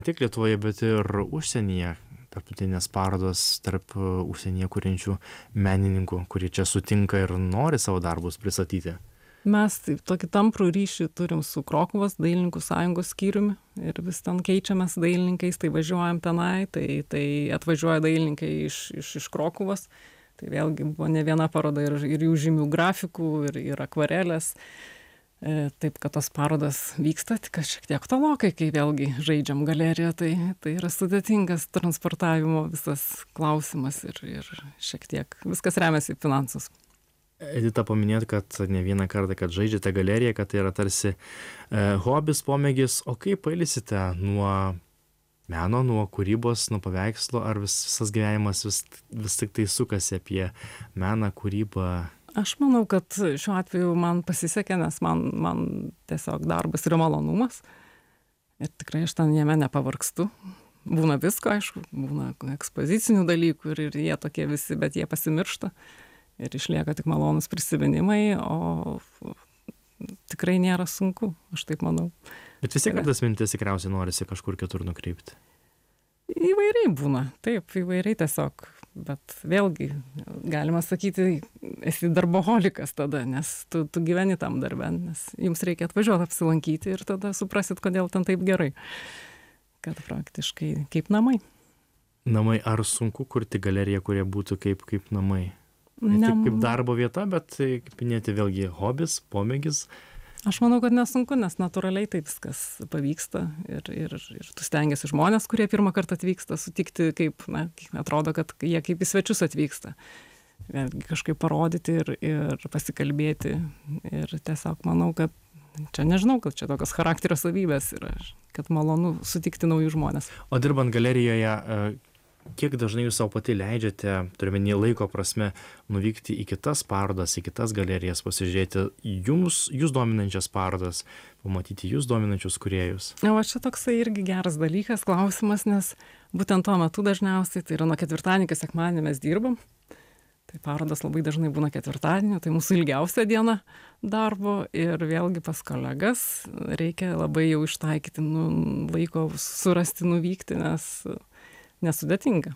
Tik Lietuvoje, bet ir užsienyje. Tarptautinės parodos tarp užsienyje kuriančių menininkų, kurie čia sutinka ir nori savo darbus pristatyti. Mes taip tokį tamprų ryšį turim su Krokuvos dailininkų sąjungos skyriumi ir vis ten keičiamės dailininkais, tai važiuojam tenai, tai atvažiuoja dailininkai iš Krokuvos. Tai vėlgi buvo ne viena paroda ir jų žymių grafikų, ir akvarelės. Taip, kad tos parodos vyksta, tik šiek tiek tolokai, kai vėlgi žaidžiam galeriją, tai yra sudėtingas transportavimo visas klausimas ir šiek tiek viskas remiasi į finansus. Edita, paminėt, kad ne vieną kartą, kad žaidžiate galeriją, kad tai yra tarsi hobis, pomėgis, o kaip pailsite nuo meno, nuo kūrybos, nuo paveikslo, ar visas gyvenimas vis tik tai sukasi apie meną, kūrybą? Aš manau, kad šiuo atveju man pasisekė, nes man tiesiog darbas yra malonumas ir tikrai aš ten jame nepavargstu. Būna visko, aišku, būna ekspozicinių dalykų ir jie tokie visi, bet jie pasimiršta ir išlieka tik malonus prisiminimai, o tikrai nėra sunku, aš taip manau. Bet vis tiek tas mintis tikriausiai norisi kažkur kitur nukreipti. Įvairiai būna, taip, įvairiai tiesiog, bet vėlgi, galima sakyti, esi darboholikas tada, nes tu gyveni tam darbe, nes jums reikia atvažiuoti apsilankyti ir tada suprasit, kodėl ten taip gerai, kad praktiškai kaip namai. Namai, ar sunku kurti galeriją, kurie būtų kaip namai? Ne tik kaip darbo vieta, bet, kaip minėti, vėlgi hobis, pomėgis. Aš manau, kad nesunku, nes natūraliai tai viskas pavyksta ir tu stengiasi žmonės, kurie pirmą kartą atvyksta, sutikti, kaip, atrodo, kad jie kaip į svečius atvyksta. Vėlgi kažkaip parodyti ir pasikalbėti. Ir tiesiog manau, kad čia nežinau, kad čia tokios charakterio savybės yra, kad malonu sutikti naujus žmonės. O dirbant galerijoje, kiek dažnai jūs savo pati leidžiate, turime laiko prasme, nuvykti į kitas parodas, į kitas galerijas, pasižiūrėti jūs dominančias parodas, pamatyti jūs dominančius kūrėjus? O čia toksai irgi geras dalykas, klausimas, nes būtent tuo metu dažniausiai, tai yra nuo ketvirtadienio iki sekmadienio mes dirbam. Tai parodos labai dažnai būna ketvirtadienio, tai mūsų ilgiausia diena darbo ir vėlgi pas kolegas reikia labai jau ištaikyti laiko surasti, nuvykti, nes nesudėtinga.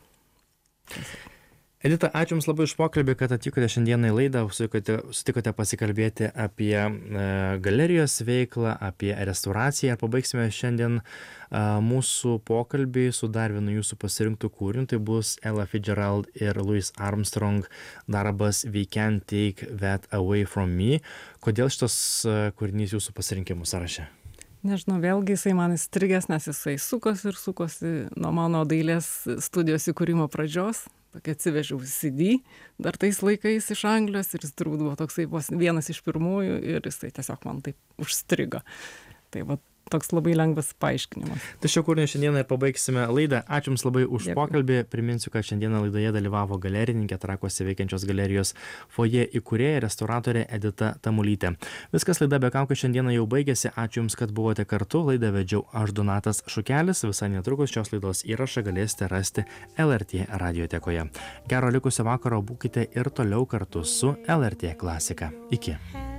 Edita, ačiū Jums labai už pokalbį, kad atvykote šiandieną į laidą, sutikote pasikalbėti apie galerijos veiklą, apie restauraciją. Pabaigsime šiandien mūsų pokalbį su dar vienu jūsų pasirinktų kūriniu. Tai bus Ella Fitzgerald ir Louis Armstrong darbas We Can't Take That Away From Me. Kodėl šitas kūrinys jūsų pasirinkimų sąraše? Nežinau, vėlgi jisai man įstrigęs, nes jisai sukosi nuo mano dailės studijos įkūrimo pradžios. Tokia atsivežiau CD dar tais laikais iš Anglijos ir jis turbūt buvo toksai vienas iš pirmųjų ir jisai tiesiog man taip užstrigo. Tai va toks labai lengvas paaiškinimas. Tai šio kūrinio šiandieną ir pabaigsime laidą. Ačiū Jums labai už pokalbį. Priminsiu, kad šiandieną laidoje dalyvavo galerininkė, Trakuose veikiančios galerijos Foje įkūrėja, restauratorė Edita Tamulytė. Viskas, laida be kaukių šiandieną jau baigėsi. Ačiū Jums, kad buvote kartu. Laidą vedžiau aš, Donatas Šukelis. Visai netrukus šios laidos įrašą galėsite rasti LRT radiotekoje. Gero likusio vakaro, būkite ir toliau kartu su LRT Klasika. Iki.